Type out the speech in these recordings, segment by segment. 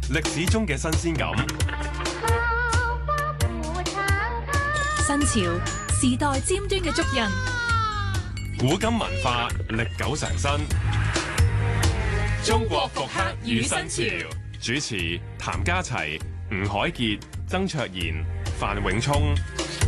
歷史中嘅新鮮感。 新潮時代尖端嘅足印， 古今文化歷久常新。中國復刻與新潮，主持譚家齊、吳凱傑、曾卓賢、范永聰。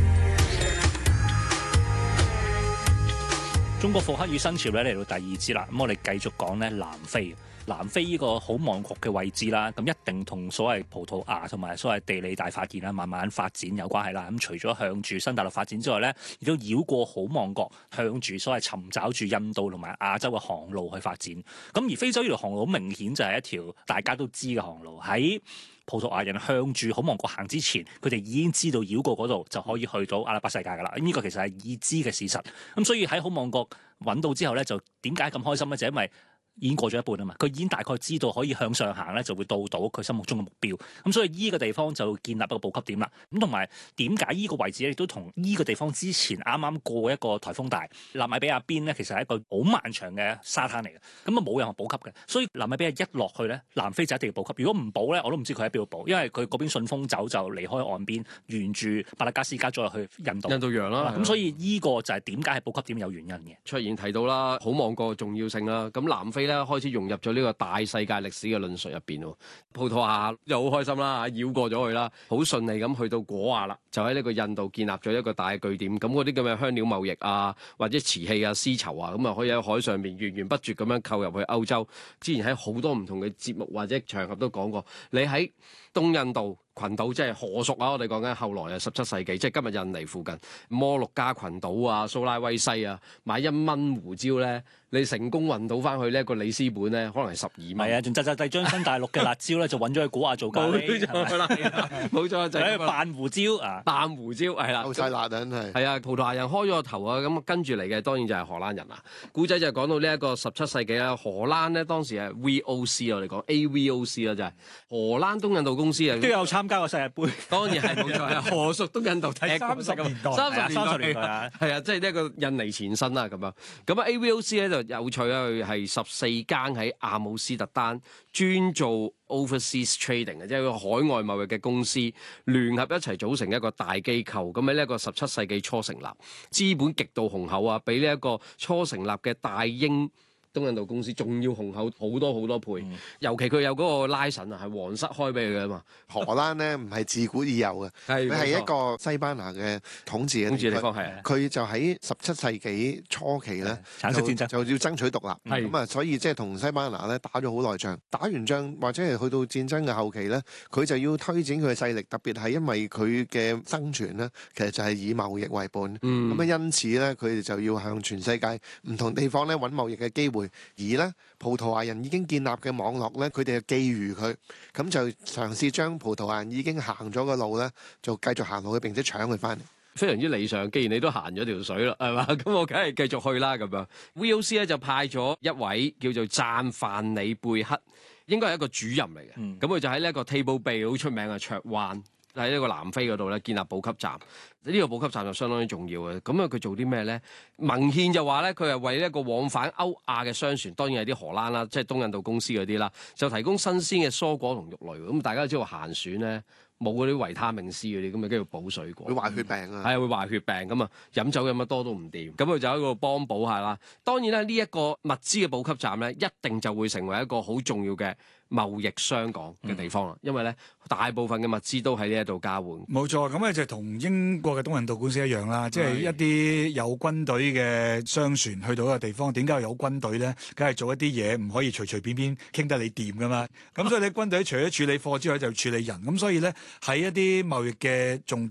中國復刻與新潮咧嚟到第二節啦，咁我哋繼續講咧南非。南非呢個好望角嘅位置啦，咁一定同所謂葡萄牙同埋所謂地理大發現啦、慢慢發展有關係啦。咁除咗向住新大陸發展之外咧，亦都繞過好望角，向住所謂尋找住印度同埋亞洲嘅航路去發展。咁而非洲呢條航路好明顯就係一條大家都知嘅航路。喺葡萄牙人向住好望角行之前，佢哋已經知道繞過嗰度就可以去到阿拉伯世界㗎啦。呢個其實係已知嘅事實。咁所以喺好望角揾到之後咧，就點解咁開心咧？就因為已經過咗一半啊嘛，佢已經大概知道可以向上行咧，就會到佢心目中嘅目標。咁所以依個地方就建立一個補給點啦。咁同埋點解依個位置咧，亦都同依個地方之前啱啱過一個颱風帶納米比亞邊咧，其實係一個好漫長嘅沙灘嚟嘅。咁啊冇任何補給嘅，所以納米比亞一落去咧，南非就一定要補給。如果唔補咧，我都唔知佢喺邊度補，因為佢嗰邊順風走就離開岸邊，沿住馬達加斯加再去印度洋啦。咁所以依個就係點解係補給點有原因嘅。 卓然提到啦，好望角嘅重要性啦。咁南非咧開始融入咗呢個大世界歷史嘅論述入邊喎。葡萄牙又好開心啦，繞過咗佢啦，好順利咁去到果亞啦，就喺呢個印度建立咗一個大嘅據點。咁嗰啲咁嘅香料貿易啊，或者瓷器啊、絲綢啊，咁啊可以喺海上面源源不絕咁樣購入去歐洲。之前喺好多唔同嘅節目或者場合都講過，你喺東印度群島即係荷屬啊，我哋講緊後來啊17世紀，即係今日印尼附近摩洛加群島啊、蘇拉威西啊，買1蚊胡椒咧，你成功運到翻去呢一個里斯本咧，可能係12蚊。 係啊，仲製製將新大陸嘅辣椒咧，就揾咗去果亞做咖喱。 冇錯，就係扮胡椒啊， 扮胡椒係啦， 夠晒辣真係。 係啊，葡萄牙人開咗個頭啊，咁跟住嚟嘅當然就係荷蘭人啦。古仔就講到呢一個17世紀啦，荷蘭咧當時係 VOC 我哋講 AVOC 啦，就係荷蘭東印度公司啊， 都有參加過世界盃。 當然係冇錯，係荷屬東印度踢 30年代 30年代啊，係啊，即係呢一個印尼前身啦咁樣。咁啊 AVOC 咧就有趣啦，佢係14間喺阿姆斯特丹專做 overseas trading 嘅，即係個海外貿易嘅公司聯合一齊組成一個大機構。咁喺呢一個17世紀初成立，資本極度雄厚啊，比呢一個初成立嘅大英東印度公司仲要雄厚好多好多倍。尤其佢有嗰個拉神啊，係皇室開俾佢嘅嘛。 荷蘭咧唔係自古已有嘅，佢係一個西班牙嘅統治嘅地方，係佢就喺17世紀初期咧， 橙色戰爭就要爭取獨立，咁啊，所以即係同西班牙咧打咗好耐仗，打完仗或者係去到戰爭嘅後期咧，佢就要推展佢嘅勢力，特別係因為佢嘅生存咧，其實就係以貿易為本，咁啊，因此咧佢哋就要向全世界唔同地方咧揾貿易嘅機會。而咧葡萄牙人已經建立嘅網絡咧，佢哋就覬覦佢，咁就嘗試將葡萄牙人已經行咗嘅路咧，就繼續行落去並且搶佢翻嚟。 非常之理想，既然你都行咗條水啦，係嘛？咁我梗係繼續去啦咁樣。VOC 咧就派咗一位叫做贊范里貝克，應該係一個主任嚟嘅。咁佢就喺呢一個 Table Bay 好出名嘅卓灣，喺呢個南非嗰度咧建立補給站。呢個補給站就相當之重要嘅。咁啊，佢做啲咩咧？文獻就話咧，佢係為呢一個往返歐亞嘅商船，當然係啲荷蘭啦，即係東印度公司嗰啲啦，就提供新鮮嘅蔬果同肉類。咁大家都知道閒船咧冇嗰啲維他命 C 嗰啲，咁啊跟住補水果， 會壞血病啊， 係會壞血病咁啊，飲酒飲得多都唔掂。咁佢就喺度幫補下啦。當然啦，呢一個物資嘅補給站咧，一定就會成為一個好重要嘅貿易商港嘅地方啦。因為咧，大部分嘅物資都喺呢一度交換。 冇錯，咁咧就同英國嘅東印度公司一樣啦，即係一啲有軍隊嘅商船去到一個地方，點解有軍隊咧？梗係做一啲嘢唔可以隨隨便便傾得你掂噶嘛。咁所以你軍隊除咗處理貨之外，就處理人。咁所以咧喺一啲貿易嘅重